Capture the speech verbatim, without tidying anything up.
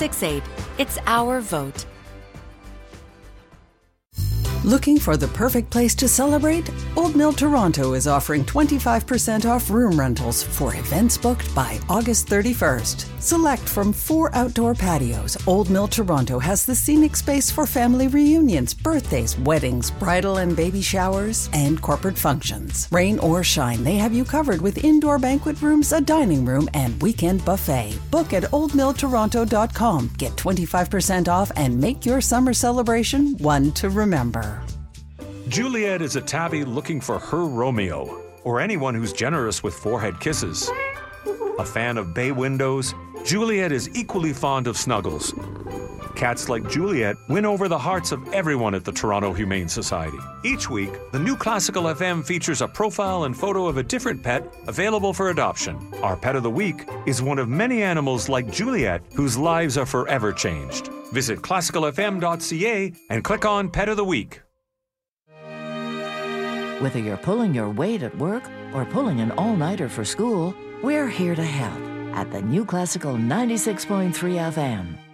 six eight. It's our vote. Looking for the perfect place to celebrate? Old Mill Toronto is offering twenty-five percent off room rentals for events booked by August thirty-first. Select from four outdoor patios. Old Mill Toronto has the scenic space for family reunions, birthdays, weddings, bridal and baby showers, and corporate functions. Rain or shine, they have you covered with indoor banquet rooms, a dining room, and weekend buffet. Book at old mill toronto dot com. Get twenty-five percent off and make your summer celebration one to remember. Juliet is a tabby looking for her Romeo, or anyone who's generous with forehead kisses. A fan of bay windows, Juliet is equally fond of snuggles. Cats like Juliet win over the hearts of everyone at the Toronto Humane Society. Each week, the new Classical F M features a profile and photo of a different pet available for adoption. Our Pet of the Week is one of many animals like Juliet whose lives are forever changed. Visit classical f m dot c a and click on Pet of the Week. Whether you're pulling your weight at work or pulling an all-nighter for school, we're here to help at the New Classical ninety-six point three F M.